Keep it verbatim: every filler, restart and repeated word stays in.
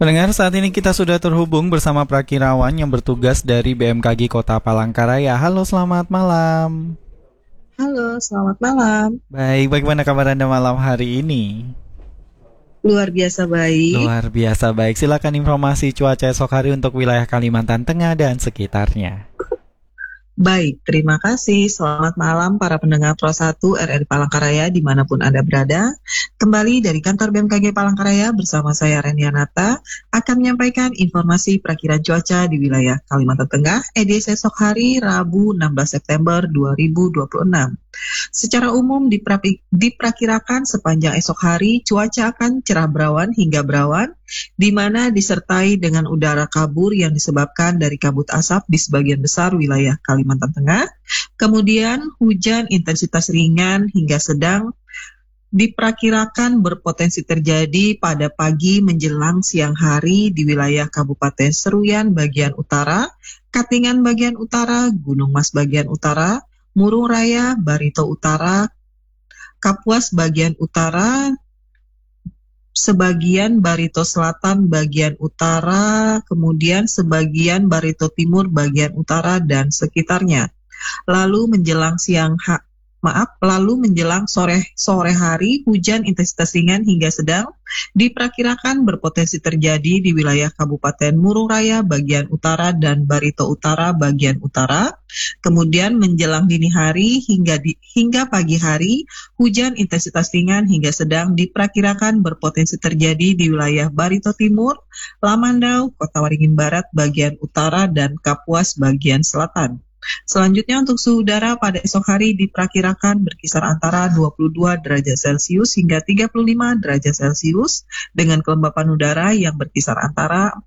Pendengar, saat ini kita sudah terhubung bersama Prakirawan yang bertugas dari B M K G Kota Palangkaraya. Halo, selamat malam. Halo, selamat malam. Baik, bagaimana kabar Anda malam hari ini? Luar biasa baik. Luar biasa baik. Silakan informasi cuaca esok hari untuk wilayah Kalimantan Tengah dan sekitarnya. Baik, terima kasih. Selamat malam para pendengar Pro satu R R I Palangkaraya dimanapun Anda berada. Kembali dari kantor B M K G Palangkaraya bersama saya Renianata akan menyampaikan informasi perakiraan cuaca di wilayah Kalimantan Tengah edisi esok hari Rabu enam belas September dua ribu dua puluh enam. Secara umum dipra- diperkirakan sepanjang esok hari cuaca akan cerah berawan hingga berawan, di mana disertai dengan udara kabur yang disebabkan dari kabut asap di sebagian besar wilayah Kalimantan Tengah. Kemudian hujan intensitas ringan hingga sedang diperkirakan berpotensi terjadi pada pagi menjelang siang hari di wilayah Kabupaten Seruyan bagian utara, Katingan bagian utara, Gunung Mas bagian utara, Murung Raya, Barito Utara, Kapuas bagian utara, sebagian Barito Selatan bagian utara, kemudian sebagian Barito Timur bagian utara dan sekitarnya. Lalu menjelang siang ha- maaf, lalu menjelang sore sore hari hujan intensitas ringan hingga sedang diperkirakan berpotensi terjadi di wilayah Kabupaten Murung Raya bagian utara dan Barito Utara bagian utara. Kemudian menjelang dini hari hingga di, hingga pagi hari hujan intensitas ringan hingga sedang diperkirakan berpotensi terjadi di wilayah Barito Timur, Lamandau, Kota Waringin Barat bagian utara dan Kapuas bagian selatan. Selanjutnya untuk suhu udara pada esok hari diperkirakan berkisar antara dua puluh dua derajat Celcius hingga tiga puluh lima derajat Celcius dengan kelembapan udara yang berkisar antara